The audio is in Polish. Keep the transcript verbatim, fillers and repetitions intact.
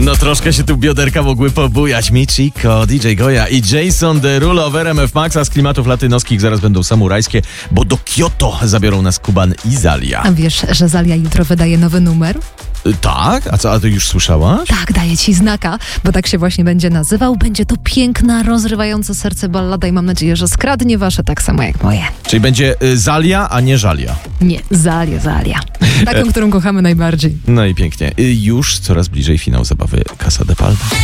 No troszkę się tu bioderka mogły pobujać. Michiko, D J Goya i Jason Derulo w R M F Max, a z klimatów latynoskich zaraz będą samurajskie, bo do Kyoto zabiorą nas Kuban i Zalia. A wiesz, że Zalia jutro wydaje nowy numer? Y, Tak? A co, a ty już słyszałaś? Tak, daję ci znaka, bo tak się właśnie będzie nazywał. Będzie to piękna, rozrywająca serce ballada i mam nadzieję, że skradnie wasze tak samo jak moje. Czyli będzie y, Zalia, a nie Żalia. Nie, Zalia, Zalia. Taką, którą kochamy najbardziej. No i pięknie. Y, już coraz bliżej finał zabawy Casa de Palma.